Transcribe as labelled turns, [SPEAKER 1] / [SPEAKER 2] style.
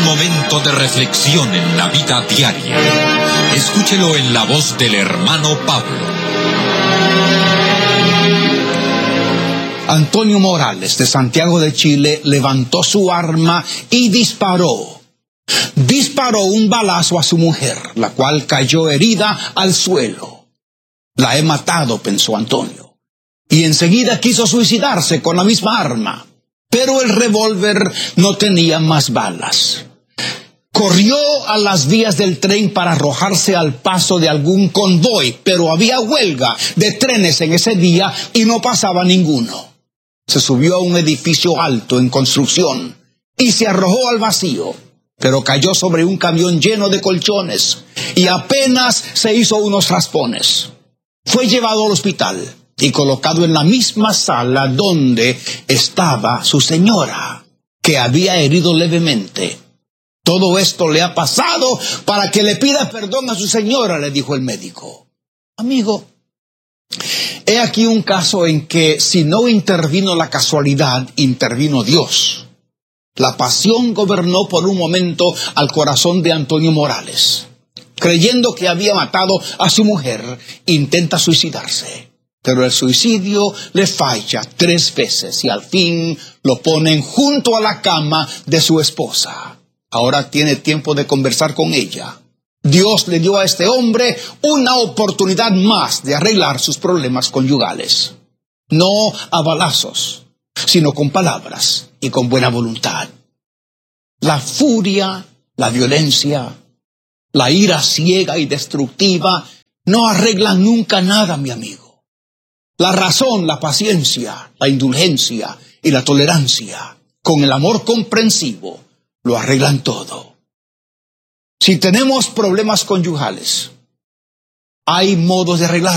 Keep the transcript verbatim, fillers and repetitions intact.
[SPEAKER 1] momento de reflexión en la vida diaria. Escúchelo en la voz del hermano Pablo.
[SPEAKER 2] Antonio Morales, de Santiago de Chile, levantó su arma y disparó. Disparó un balazo a su mujer, la cual cayó herida al suelo. La he matado, pensó Antonio, y enseguida quiso suicidarse con la misma arma. Pero el revólver no tenía más balas. Corrió a las vías del tren para arrojarse al paso de algún convoy, pero había huelga de trenes en ese día y no pasaba ninguno. Se subió a un edificio alto en construcción y se arrojó al vacío, pero cayó sobre un camión lleno de colchones y apenas se hizo unos raspones. Fue llevado al hospital y colocado en la misma sala donde estaba su señora, que había herido levemente. Todo esto le ha pasado para que le pida perdón a su señora, le dijo el médico. Amigo, he aquí un caso en que si no intervino la casualidad, intervino Dios. La pasión gobernó por un momento al corazón de Antonio Morales. Creyendo que había matado a su mujer, intenta suicidarse. Pero el suicidio le falla tres veces y al fin lo ponen junto a la cama de su esposa. Ahora tiene tiempo de conversar con ella. Dios le dio a este hombre una oportunidad más de arreglar sus problemas conyugales. No a balazos, sino con palabras y con buena voluntad. La furia, la violencia, la ira ciega y destructiva no arreglan nunca nada, mi amigo. La razón, la paciencia, la indulgencia y la tolerancia, con el amor comprensivo, lo arreglan todo. Si tenemos problemas conyugales, hay modos de arreglar.